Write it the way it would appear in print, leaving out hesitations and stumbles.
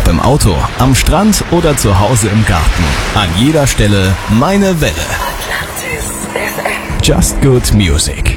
Ob im Auto, am Strand oder zu Hause im Garten. An jeder Stelle meine Welle. Just Good Music.